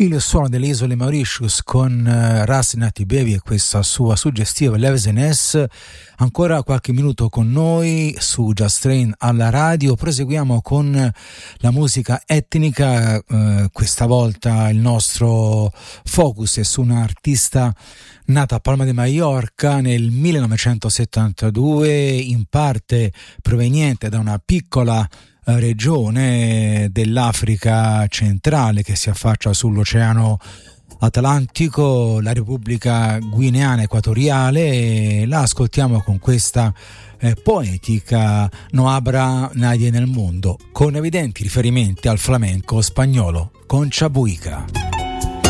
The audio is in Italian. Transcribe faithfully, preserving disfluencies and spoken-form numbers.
Il suono delle isole Mauritius con uh, Ras Nati Baby e questa sua suggestiva Levesenes. Ancora qualche minuto con noi su Just Train alla radio. Proseguiamo con la musica etnica. Uh, questa volta il nostro focus è su un'artista nata a Palma de Mallorca nel millenovecentosettantadue, in parte proveniente da una piccola regione dell'Africa centrale che si affaccia sull'Oceano Atlantico, la Repubblica Guineana Equatoriale. La ascoltiamo con questa eh, poetica No habrá nadie nel mondo, con evidenti riferimenti al flamenco spagnolo, Concha Buica.